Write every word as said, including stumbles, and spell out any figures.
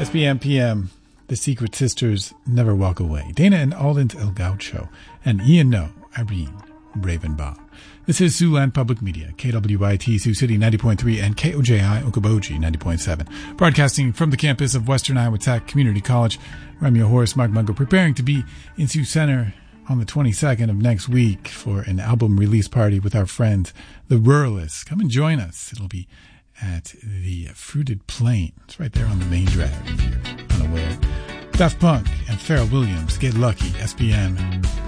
S P M P M, The Secret Sisters, Never Walk Away. Dana and Alden's El Gaucho. And Ian No, Irene, Ravenbaum. This is Siouxland Public Media, K W I T Sioux City ninety point three and K O J I Okoboji ninety point seven. Broadcasting from the campus of Western Iowa Tech Community College. I'm your host, Mark Mungo, preparing to be in Sioux Center on the twenty-second of next week for an album release party with our friends, the Ruralists. Come and join us. It'll be at the Fruited Plain. It's right there on the main drag, if you're unaware. Daft Punk and Pharrell Williams, Get Lucky, S P M.